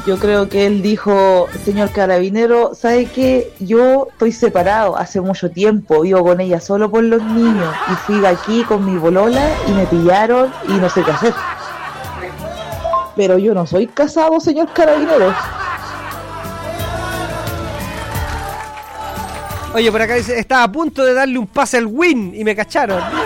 Yo creo que él dijo, señor carabinero, ¿sabe qué? Yo estoy separado hace mucho tiempo, vivo con ella solo por los niños y fui aquí con mi bolola y me pillaron y no sé qué hacer. Pero yo no soy casado, señor carabinero. Oye, por acá dice, estaba a punto de darle un pase al win y me cacharon.